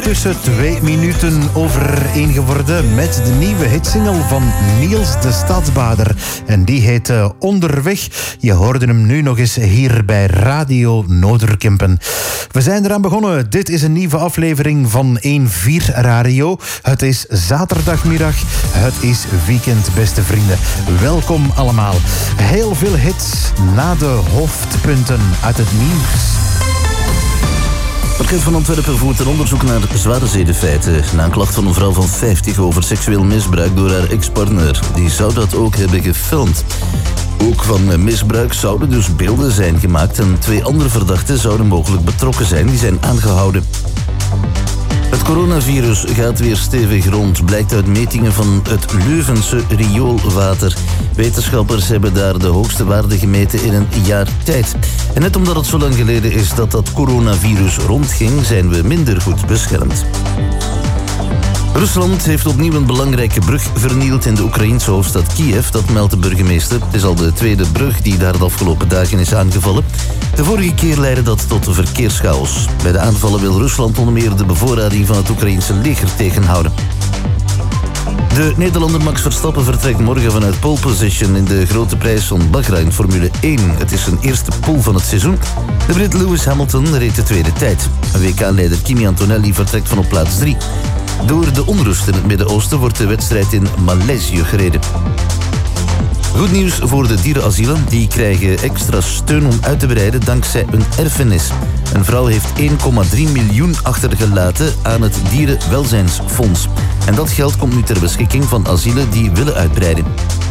ondertussen 2 minuten over 1 geworden met de nieuwe hitsingle van Niels de Stadsbader. En die heet Onderweg. Je hoorde hem nu nog eens hier bij Radio Noorderkempen. We zijn eraan begonnen. Dit is een nieuwe aflevering van 1-4 Radio. Het is zaterdagmiddag. Het is weekend, beste vrienden. Welkom allemaal. Heel veel hits na de hoofdpunten uit het nieuws. Parket van Antwerpen voert een onderzoek naar zware zedenfeiten. Na een klacht van een vrouw van 50 over seksueel misbruik door haar ex-partner. Die zou dat ook hebben gefilmd. Ook van misbruik zouden dus beelden zijn gemaakt en 2 andere verdachten zouden mogelijk betrokken zijn. Die zijn aangehouden. Het coronavirus gaat weer stevig rond, blijkt uit metingen van het Leuvense rioolwater. Wetenschappers hebben daar de hoogste waarde gemeten in een jaar tijd. En net omdat het zo lang geleden is dat dat coronavirus rondging, zijn we minder goed beschermd. Rusland heeft opnieuw een belangrijke brug vernield in de Oekraïense hoofdstad Kiev, dat meldt de burgemeester. Het is al de 2e brug die daar de afgelopen dagen is aangevallen. De vorige keer leidde dat tot verkeerschaos. Bij de aanvallen wil Rusland onder meer de bevoorrading van het Oekraïense leger tegenhouden. De Nederlander Max Verstappen vertrekt morgen vanuit pole position in de grote prijs van Bahrein Formule 1. Het is zijn eerste pole van het seizoen. De Brit Lewis Hamilton reed de tweede tijd. WK-leider Kimi Antonelli vertrekt van op plaats 3. Door de onrust in het Midden-Oosten wordt de wedstrijd in Maleisië gereden. Goed nieuws voor de dierenasielen. Die krijgen extra steun om uit te breiden dankzij een erfenis. Een vrouw heeft 1,3 miljoen achtergelaten aan het Dierenwelzijnsfonds. En dat geld komt nu ter beschikking van asielen die willen uitbreiden.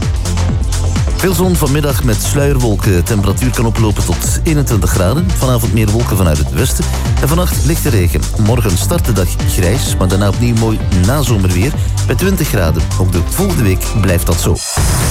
Veel zon vanmiddag met sluierwolken. Temperatuur kan oplopen tot 21 graden. Vanavond meer wolken vanuit het westen. En vannacht lichte regen. Morgen start de dag grijs, maar daarna opnieuw mooi nazomerweer bij 20 graden. Ook de volgende week blijft dat zo.